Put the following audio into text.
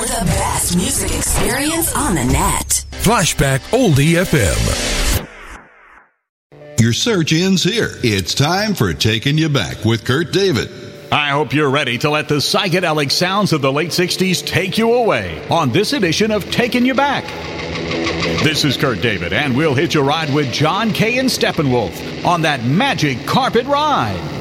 the best music experience on the net. Flashback Oldie FM. Your search ends here. It's time for Taking You Back with Kurt David. I hope you're ready to let the psychedelic sounds of the late 60s take you away on this edition of Taking You Back. This is Kurt David, and we'll hitch a ride with John Kay and Steppenwolf on that magic carpet ride.